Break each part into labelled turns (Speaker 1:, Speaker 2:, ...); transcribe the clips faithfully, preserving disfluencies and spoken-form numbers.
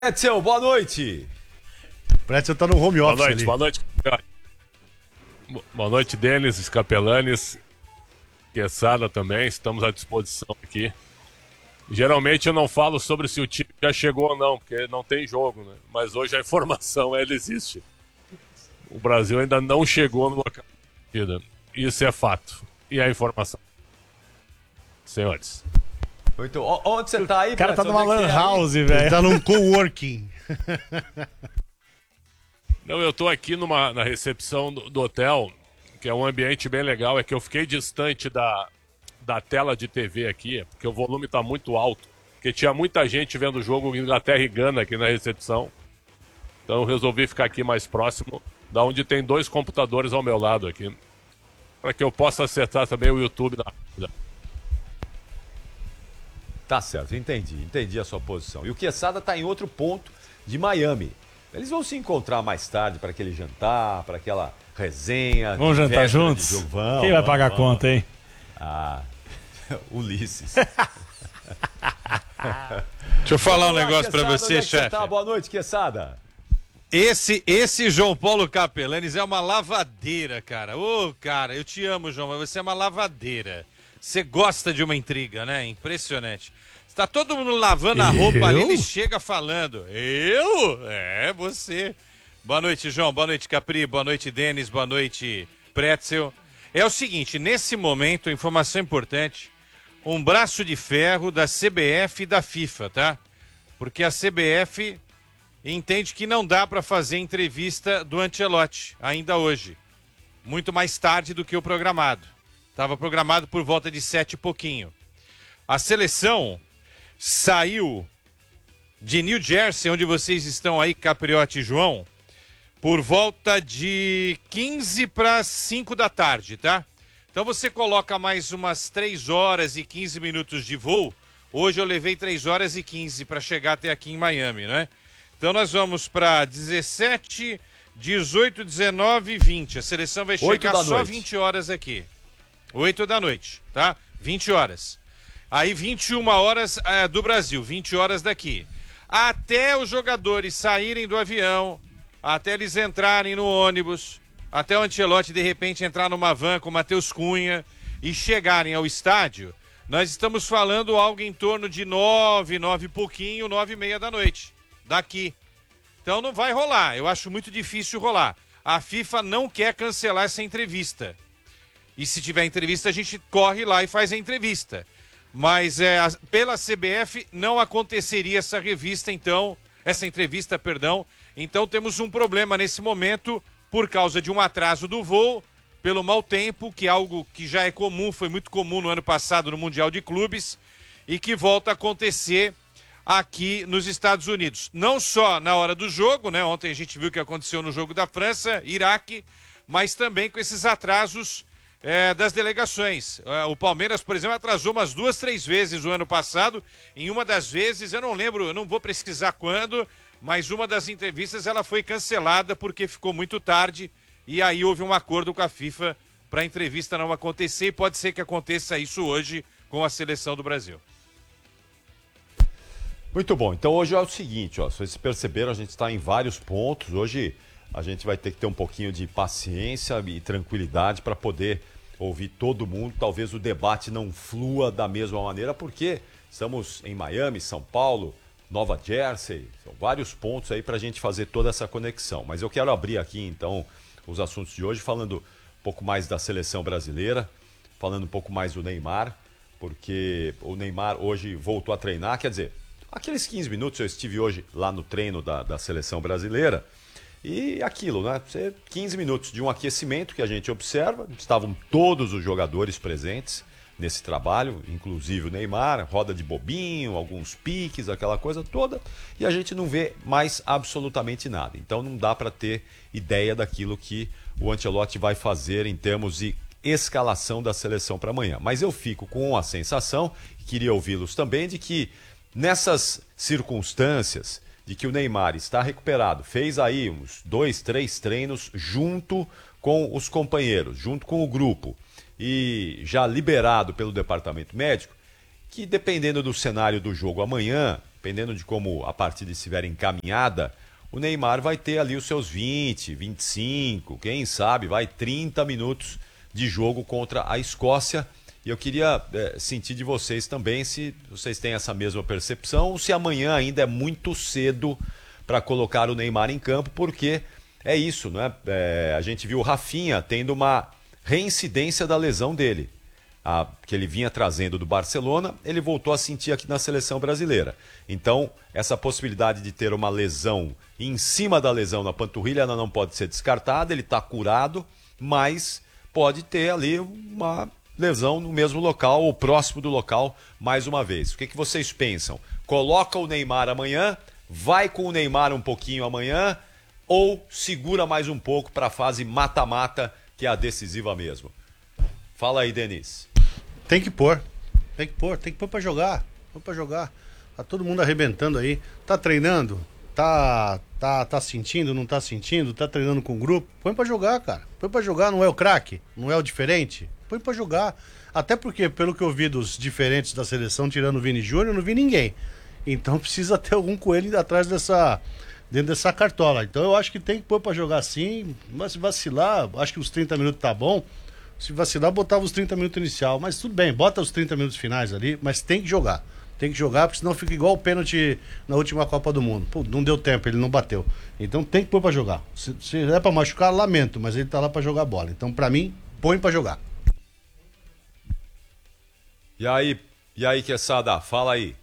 Speaker 1: Edson, boa noite.
Speaker 2: Pretzel tá no home office.
Speaker 3: Boa noite,
Speaker 2: ali.
Speaker 3: boa noite. Boa noite, Denis, Scapelanes, Quesada também, estamos à disposição aqui. Geralmente eu não falo sobre se o time já chegou ou não, porque não tem jogo, né? Mas hoje a informação ela existe. O Brasil ainda não chegou no local de partida. Isso é fato. E a informação. Senhores.
Speaker 1: Muito... Onde você tá aí,
Speaker 2: O cara tá
Speaker 1: Pretzel?
Speaker 2: numa
Speaker 1: Onde é
Speaker 2: lan
Speaker 1: que é aí?
Speaker 2: house, velho. Ele tá num coworking.
Speaker 3: Não, eu tô aqui numa, na recepção do, do hotel, que é um ambiente bem legal. É que eu fiquei distante da, da tela de T V aqui, porque o volume tá muito alto. Porque tinha muita gente vendo o jogo Inglaterra e Gana aqui na recepção. Então eu resolvi ficar aqui mais próximo, da onde tem dois computadores ao meu lado aqui. Para que eu possa acessar também o YouTube da
Speaker 1: Tá certo, entendi, entendi a sua posição. E o Quesada tá em outro ponto de Miami. Eles vão se encontrar mais tarde para aquele jantar, para aquela resenha.
Speaker 4: Vamos jantar
Speaker 1: véspera de
Speaker 4: juntos?
Speaker 1: jogo. Vamos,
Speaker 4: Quem vai
Speaker 1: vamos,
Speaker 4: pagar a
Speaker 1: vamos.
Speaker 4: conta, hein?
Speaker 1: Ah, Ulisses.
Speaker 5: Deixa eu falar um
Speaker 1: Olá,
Speaker 5: negócio pra
Speaker 1: Quesada,
Speaker 5: você,
Speaker 1: onde é que
Speaker 5: chefe.
Speaker 1: Tá? Boa noite, Quesada.
Speaker 5: Esse, esse João Paulo Capelanes é uma lavadeira, cara. Ô, cara, eu te amo, João, mas você é uma lavadeira. Você gosta de uma intriga, né? Impressionante. Está todo mundo lavando a roupa ali, ele chega falando. Eu? É, você. Boa noite, João. Boa noite, Capri. Boa noite, Denis. Boa noite, Pretzel. É o seguinte, nesse momento, informação importante, um braço de ferro da C B F e da FIFA, tá? Porque a C B F entende que não dá para fazer entrevista do Ancelotti ainda hoje. Muito mais tarde do que o programado. Estava programado por volta de sete e pouquinho. A seleção saiu de New Jersey, onde vocês estão aí, Capriotti e João, por volta de quinze para cinco da tarde, tá? Então você coloca mais umas três horas e quinze minutos de voo. Hoje eu levei três horas e quinze para chegar até aqui em Miami, né? Então nós vamos para dezessete, dezoito, dezenove e vinte. A seleção vai chegar só
Speaker 1: noite.
Speaker 5: vinte horas aqui. oito da noite, tá? vinte horas. Aí vinte e uma horas é, do Brasil, vinte horas daqui. Até os jogadores saírem do avião, até eles entrarem no ônibus, até o Ancelotti de repente entrar numa van com o Matheus Cunha e chegarem ao estádio, nós estamos falando algo em torno de nove, nove e pouquinho, nove e meia da noite, daqui. Então não vai rolar, eu acho muito difícil rolar. A FIFA não quer cancelar essa entrevista. E se tiver entrevista, a gente corre lá e faz a entrevista. Mas é, a, pela C B F não aconteceria essa revista, então, essa entrevista, perdão. Então temos um problema nesse momento por causa de um atraso do voo, pelo mau tempo, que é algo que já é comum, foi muito comum no ano passado no Mundial de Clubes, e que volta a acontecer aqui nos Estados Unidos. Não só na hora do jogo, né? Ontem a gente viu o que aconteceu no jogo da França, Iraque, mas também com esses atrasos É, das delegações. É, o Palmeiras, por exemplo, atrasou umas duas, três vezes o ano passado. Em uma das vezes, eu não lembro, eu não vou pesquisar quando, mas uma das entrevistas ela foi cancelada porque ficou muito tarde e aí houve um acordo com a FIFA para a entrevista não acontecer e pode ser que aconteça isso hoje com a seleção do Brasil.
Speaker 1: Muito bom. Então hoje é o seguinte, ó, vocês perceberam, a gente está em vários pontos. Hoje a gente vai ter que ter um pouquinho de paciência e tranquilidade para poder ouvir todo mundo. Talvez o debate não flua da mesma maneira, porque estamos em Miami, São Paulo, Nova Jersey, são vários pontos aí para a gente fazer toda essa conexão. Mas eu quero abrir aqui, então, os assuntos de hoje, falando um pouco mais da seleção brasileira, falando um pouco mais do Neymar, porque o Neymar hoje voltou a treinar, quer dizer, aqueles quinze minutos eu estive hoje lá no treino da, da seleção brasileira, e aquilo, né? quinze minutos de um aquecimento que a gente observa, estavam todos os jogadores presentes nesse trabalho, inclusive o Neymar, roda de bobinho, alguns piques, aquela coisa toda, e a gente não vê mais absolutamente nada. Então não dá para ter ideia daquilo que o Ancelotti vai fazer em termos de escalação da seleção para amanhã. Mas eu fico com a sensação, e queria ouvi-los também, de que nessas circunstâncias de que o Neymar está recuperado, fez aí uns dois, três treinos junto com os companheiros, junto com o grupo, e já liberado pelo departamento médico, que dependendo do cenário do jogo amanhã, dependendo de como a partida estiver encaminhada, o Neymar vai ter ali os seus vinte, vinte e cinco, quem sabe, vai trinta minutos de jogo contra a Escócia. E eu queria é, sentir de vocês também se vocês têm essa mesma percepção ou se amanhã ainda é muito cedo para colocar o Neymar em campo, porque é isso, né? É, a gente viu o Rafinha tendo uma reincidência da lesão dele, a, que ele vinha trazendo do Barcelona, ele voltou a sentir aqui na seleção brasileira. Então, essa possibilidade de ter uma lesão em cima da lesão na panturrilha, ela não pode ser descartada, ele está curado, mas pode ter ali uma lesão no mesmo local ou próximo do local mais uma vez. O que, que vocês pensam? Coloca o Neymar amanhã, vai com o Neymar um pouquinho amanhã ou segura mais um pouco para a fase mata-mata, que é a decisiva mesmo? Fala aí, Denis.
Speaker 2: Tem que pôr. Tem que pôr, tem que pôr pra jogar. Pôr pra jogar. Tá todo mundo arrebentando aí. Tá treinando? Tá, tá, tá sentindo? Não tá sentindo? Tá treinando com o grupo? Põe pra jogar, cara. Põe pra jogar, não é o craque? Não é o diferente? Põe pra jogar. Até porque, pelo que eu vi dos diferentes da seleção, tirando o Vini Júnior, eu não vi ninguém. Então precisa ter algum coelho atrás dessa... dentro dessa cartola. Então eu acho que tem que pôr pra jogar sim. Mas se vacilar, acho que os trinta minutos tá bom. Se vacilar, botava os trinta minutos inicial. Mas tudo bem, bota os trinta minutos finais ali, mas tem que jogar. Tem que jogar, porque senão fica igual o pênalti na última Copa do Mundo. Pô, não deu tempo, ele não bateu. Então tem que pôr pra jogar. Se, se é pra machucar, lamento, mas ele tá lá pra jogar bola. Então pra mim, põe pra jogar.
Speaker 1: E aí, e aí, Quesada, fala aí.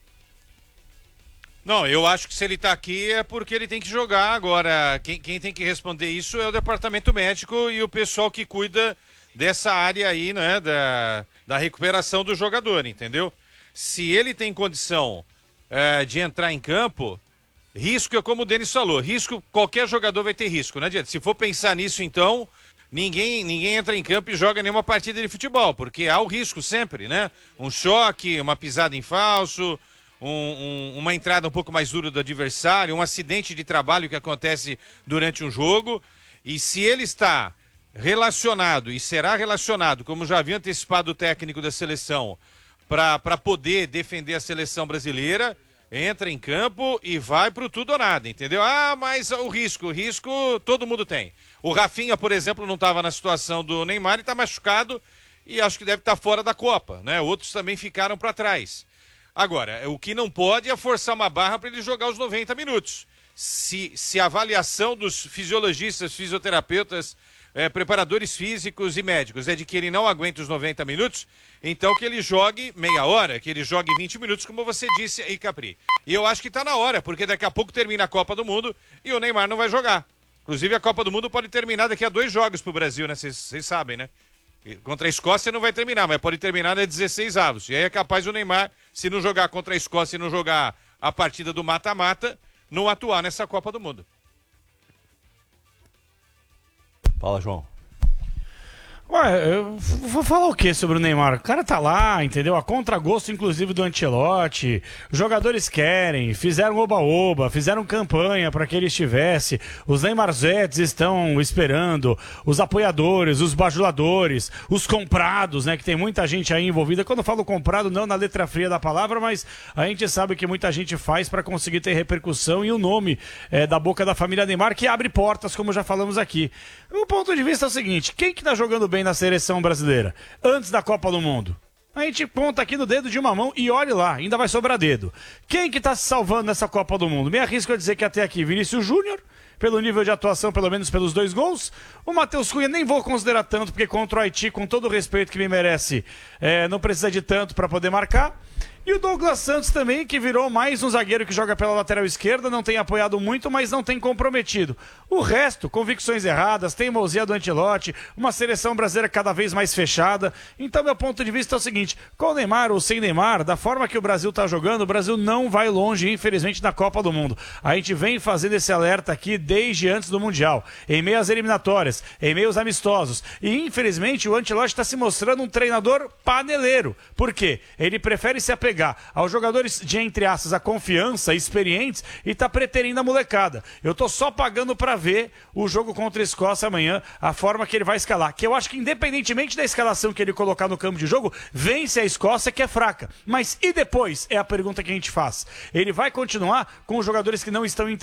Speaker 5: Não, eu acho que se ele tá aqui é porque ele tem que jogar. Agora, quem, quem tem que responder isso é o departamento médico e o pessoal que cuida dessa área aí, né, da, da recuperação do jogador, entendeu? Se ele tem condição é, de entrar em campo, risco é como o Denis falou, risco, qualquer jogador vai ter risco, não adianta. Se for pensar nisso, então, ninguém, ninguém entra em campo e joga nenhuma partida de futebol, porque há o risco sempre, né? Um choque, uma pisada em falso... Um, um, uma entrada um pouco mais dura do adversário, um acidente de trabalho que acontece durante um jogo, e se ele está relacionado, e será relacionado, como já havia antecipado o técnico da seleção, para poder defender a seleção brasileira, entra em campo e vai pro tudo ou nada, entendeu? Ah, mas o risco, o risco todo mundo tem. O Rafinha, por exemplo, não estava na situação do Neymar e está machucado, e acho que deve estar fora da Copa, né? Outros também ficaram para trás. Agora, o que não pode é forçar uma barra para ele jogar os noventa minutos. Se, se a avaliação dos fisiologistas, fisioterapeutas, eh, preparadores físicos e médicos é de que ele não aguenta os noventa minutos, então que ele jogue meia hora, que ele jogue vinte minutos, como você disse aí, Capri. E eu acho que está na hora, porque daqui a pouco termina a Copa do Mundo e o Neymar não vai jogar. Inclusive, a Copa do Mundo pode terminar daqui a dois jogos para o Brasil, né? Vocês sabem, né? Contra a Escócia não vai terminar, mas pode terminar na dezesseis avos. E aí é capaz o Neymar, se não jogar contra a Escócia e não jogar a partida do mata-mata, não atuar nessa Copa do Mundo.
Speaker 1: Fala, João.
Speaker 4: Ué, eu vou falar o que sobre o Neymar? O cara tá lá, entendeu? A contragosto, inclusive, do Ancelotti. Os jogadores querem, fizeram oba-oba, fizeram campanha para que ele estivesse. Os Neymarzetes estão esperando. Os apoiadores, os bajuladores, os comprados, né? Que tem muita gente aí envolvida. Quando eu falo comprado, não na letra fria da palavra, mas a gente sabe que muita gente faz para conseguir ter repercussão e o nome é, da boca da família Neymar, que abre portas, como já falamos aqui. O ponto de vista é o seguinte: quem que tá jogando bem na seleção brasileira antes da Copa do Mundo? A gente conta aqui no dedo de uma mão e olhe lá, ainda vai sobrar dedo. Quem que tá se salvando nessa Copa do Mundo? Me arrisco a dizer que até aqui Vinícius Júnior, pelo nível de atuação, pelo menos pelos dois gols. O Matheus Cunha nem vou considerar tanto, porque contra o Haiti, com todo o respeito que me merece, é, não precisa de tanto para poder marcar. E o Douglas Santos também, que virou mais um zagueiro que joga pela lateral esquerda, não tem apoiado muito, mas não tem comprometido. O resto, convicções erradas, teimosia do Ancelotti, uma seleção brasileira cada vez mais fechada. Então, meu ponto de vista é o seguinte: com o Neymar ou sem Neymar, da forma que o Brasil está jogando, o Brasil não vai longe, infelizmente, na Copa do Mundo. A gente vem fazendo esse alerta aqui desde antes do Mundial, em meio às eliminatórias, em meio aos amistosos. E, infelizmente, o Ancelotti está se mostrando um treinador paneleiro. Por quê? Ele prefere se apegar entregar aos jogadores de, entre aspas, a confiança, experientes, e tá preterindo a molecada. Eu tô só pagando para ver o jogo contra a Escócia amanhã, a forma que ele vai escalar. Que eu acho que, independentemente da escalação que ele colocar no campo de jogo, vence a Escócia, que é fraca. Mas e depois? É a pergunta que a gente faz. Ele vai continuar com os jogadores que não estão